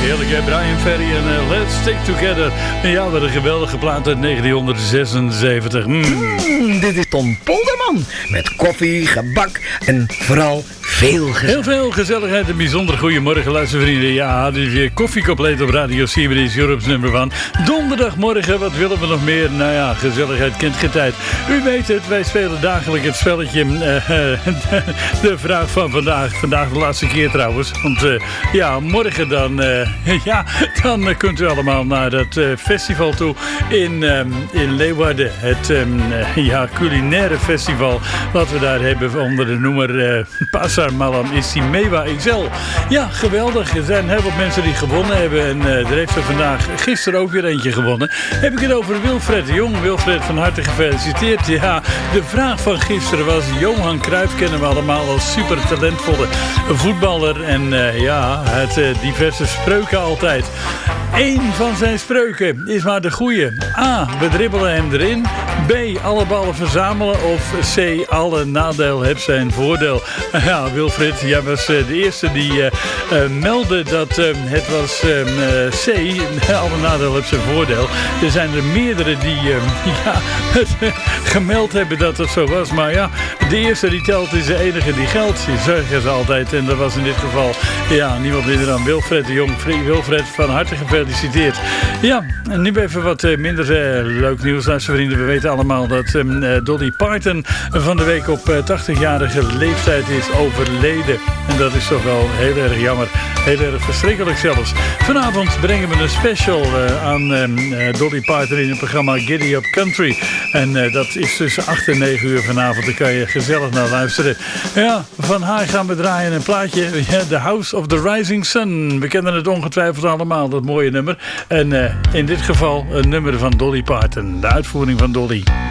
heerlijk hè, Brian Ferry en Let's Stick Together. En ja, wat een geweldige plaat uit 1976. Dit is Ton Polderman met koffie, gebak en vooral veel gezelligheid. Heel veel gezelligheid en bijzonder goedemorgen luistervrienden. Ja, dit is weer Koffie Compleet op Radio Siberisch, Europe's nummer 1. Donderdagmorgen, wat willen we nog meer? Nou ja, gezelligheid kent geen tijd. U weet het, wij spelen dagelijks het spelletje. De vraag van vandaag. Vandaag de laatste keer trouwens. Want ja, morgen dan, dan kunt u allemaal naar het festival toe in Leeuwarden. Het culinaire festival wat we daar hebben onder de noemer Pasar Malam Istimewa XL. Ja, geweldig. Er zijn heel veel mensen die gewonnen hebben. En er heeft er vandaag gisteren ook weer eentje gewonnen. Heb ik het over Wilfred de Jong. Wilfred, van harte gefeliciteerd. Ja, de vraag van gisteren was: Johan Cruijff kennen we allemaal als super talentvolle voetballer. En het diverse spreuken altijd. Eén van zijn spreuken is maar de goeie. A, we dribbelen hem erin. B, alle ballen verzamelen. Of C, alle nadeel heeft zijn voordeel. Ja, Wilfried, jij was de eerste die meldde dat het was C, alle nadeel heeft zijn voordeel. Er zijn er meerdere die gemeld hebben dat het zo was. Maar ja, de eerste die telt is de enige die geldt. Zeggen ze altijd. En dat was in dit geval niemand minder dan Wilfred de Jong. Wilfred, van harte gefeliciteerd. Ja, en nu even wat minder leuk nieuws, luistervrienden. We weten allemaal dat Dolly Parton van de week op 80-jarige leeftijd is overleden. En dat is toch wel heel erg jammer. Heel erg verschrikkelijk zelfs. Vanavond brengen we een special aan Dolly Parton in het programma Giddy Up Country. En dat is tussen 8 en 9 uur vanavond. Daar kan je gezellig naar luisteren. Ja, van haar gaan we draaien een plaatje. The House of the Rising Sun. We kennen het ongetwijfeld allemaal, dat mooie nummer. En in dit geval een nummer van Dolly Parton. De uitvoering van Dolly.